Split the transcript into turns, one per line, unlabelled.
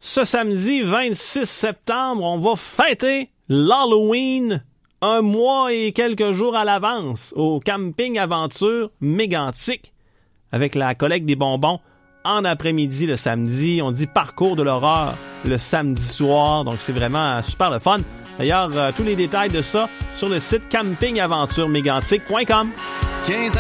Ce samedi 26 septembre, on va fêter l'Halloween 1 mois et quelques jours à l'avance au camping aventure Mégantic avec la collecte des bonbons en après-midi le samedi. On dit parcours de l'horreur le samedi soir, donc c'est vraiment super le fun. D'ailleurs, tous les détails de ça sur le site campingaventuremégantic.com.
15